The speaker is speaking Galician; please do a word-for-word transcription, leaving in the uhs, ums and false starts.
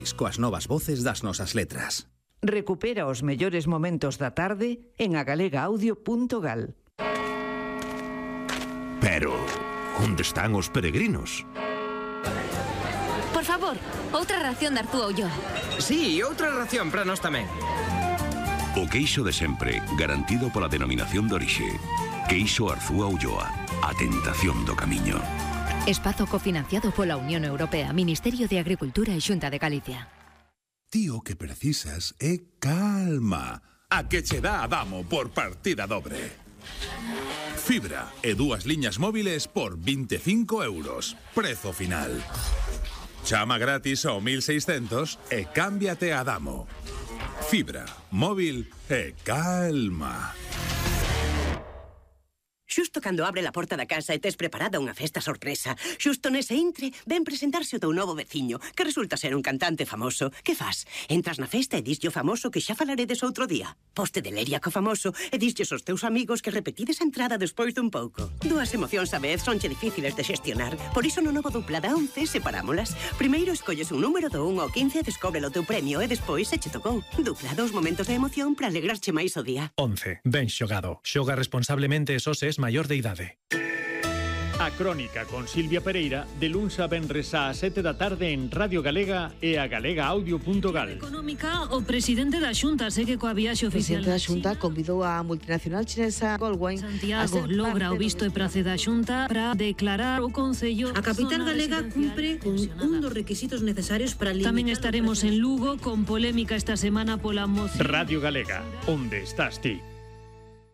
coas novas voces das nosas letras. Recupera os mellores momentos da tarde en agalegaaudio punto gal. Pero, onde están os peregrinos? Por favor, outra ración de Arzúa Ulloa. Sí, outra ración para nós tamén. O queixo de sempre, garantido pola denominación de orixe. Queixo Arzúa Ulloa, a tentación do camiño. Espazo cofinanciado pola Unión Europea, Ministerio de Agricultura e Xunta de Galicia. Tío, que precisas é calma. A que che dá Adamo por partida dobre. Fibra e dúas liñas móviles por vinte e cinco euros. Prezo final. Chama gratis ao mil seiscentos e cámbiate a Adamo. Fibra, móvil e calma. Xusto cando abre a porta da casa e tes preparada unha festa sorpresa, xusto nese intre ven presentarse o teu novo veciño, que resulta ser un cantante famoso. Que fas? Entras na festa e dislle o famoso que xa falaredes outro día. Poste de leria co famoso e dislle aos teus amigos que repetides a entrada despois dun pouco. Dúas emocións a vez sonche difíciles de xestionar. Por iso no novo dupla da once separámolas. Primeiro escolles un número do un ao quince e descóbrelo o teu premio e despois se che tocou. Dupla, dous momentos de emoción para alegrarche máis o día. once. Ben xogado. Xoga responsablemente e só se es maior de idade. A Crónica con Silvia Pereira de luns a venres ás sete da tarde en Radio Galega e a galegaaudio punto gal. Económica, o presidente da Xunta segue coa viaxe oficial. O presidente da Xunta convidou a multinacional chinesa Goldwine. Santiago logra o visto e prace da Xunta para declarar o Concello. A capital galega cumpre con un dos requisitos necesarios para limitar. Tamén estaremos en Lugo con polémica esta semana pola moción. Radio Galega, onde estás ti?